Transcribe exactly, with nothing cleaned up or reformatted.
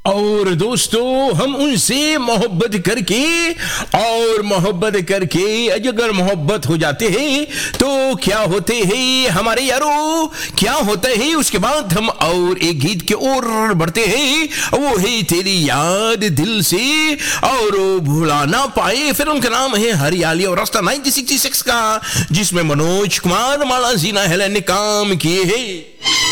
और दोस्तों हम उनसे मोहब्बत करके और मोहब्बत करके अगर मोहब्बत हो जाते हैं तो क्या होते हैं हमारे यारों, क्या होता है उसके बाद हम और एक गीत के ओर बढ़ते हैं, वो है तेरी याद दिल से और भुला ना पाए। फिल्म का नाम है हरियाली और रास्ता नाइनटीन सिक्सटी सिक्स का, जिसमें मनोज कुमार, माला जीना हेलन ने काम किए हैं।